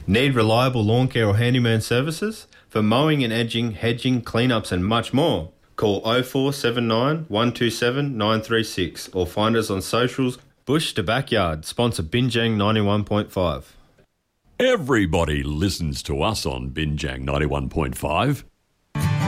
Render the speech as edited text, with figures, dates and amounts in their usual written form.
Need reliable lawn care or handyman services? For mowing and edging, hedging, cleanups and much more. Call 0479 127 936 or find us on socials. Bush to Backyard, sponsor Binjang 91.5. Everybody listens to us on Binjang 91.5.